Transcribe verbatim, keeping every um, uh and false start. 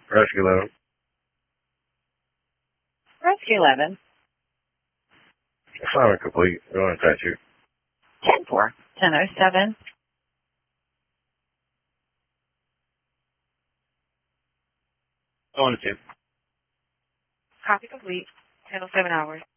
Rescue eleven. Rescue eleven. Assignment complete. Go on, attach you. ten four. ten oh seven. Go on to two. Copy complete. ten oh seven hours.